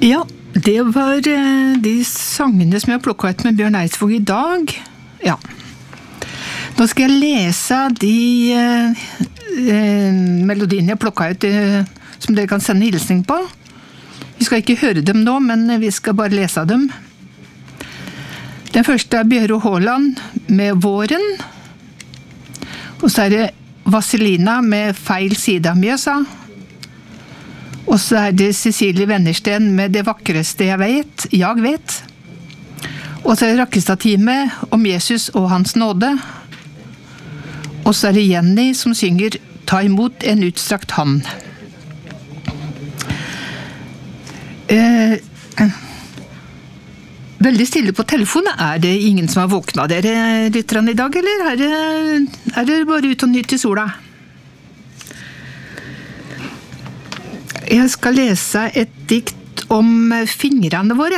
Ja, det var de sangene som jeg har plukket ut med Bjørn Eidsvåg i dag. Ja. Nå skal jeg lese de melodiene jeg plukket ut som dere kan sende hilsning på. Vi skal ikke høre dem nå, men vi skal bare lese dem. Den første er Bjøro Haaland med Våren. Og så er det Vaselina med Feil side av Mjøsa. Og så er det Cecilie Wennersten med Det vakreste jeg vet. Og så er det Rakkestad-teamet om Jesus og hans nåde. Og så er det Jenny som synger Ta imot en utstrakt hånd. Veldig stille på telefonen. Er det ingen som har våknet dere lytterne i dag, eller er det bare ut og nyte sola? Jeg skal lese et dikt om fingrene våre.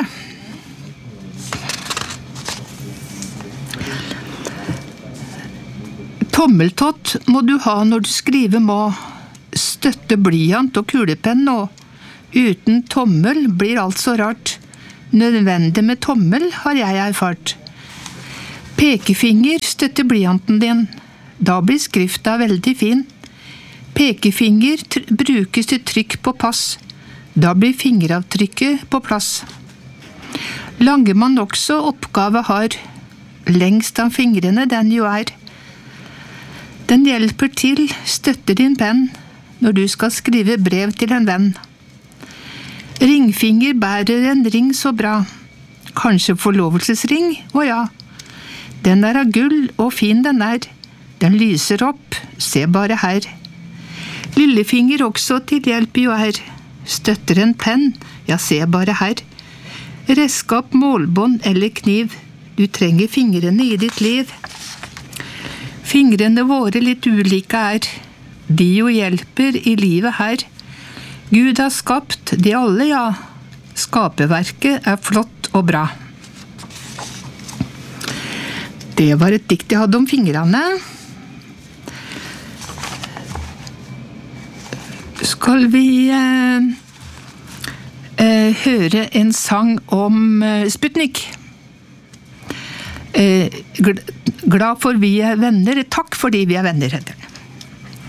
Tommeltott må du ha når du skriver må, støtte blyant og kulepenn, og uten tommel blir alt så rart. Nødvendig med tommel har jeg erfart. Pekefinger støtter blyanten din, da blir skrifta veldig fin. Pekefinger brukes til trykk på pass, da blir fingeravtrykket på plass. Langemann også oppgave har, lengst av fingrene den jo er. Den hjelper til, støtter din penn, når du skal skrive brev til en venn. Ringfinger bærer en ring så bra, kanskje forlovelsesring, å ja. Den er av gull og fin den er, den lyser opp, se bare her. Lillefinger også til hjelp jo er, støtter en penn, ja se bare her. Redskap, målbånd eller kniv, du trenger fingrene i ditt liv. Fingrene våre litt ulike er, de jo hjelper i livet her. Gud har skapt de alle, ja, skaperverket er flott og bra. Det var et dikt jeg hadde om fingrene. Skal vi høre en sang om Sputnik? Glad for vi er venner, takk fordi vi er venner, heter den.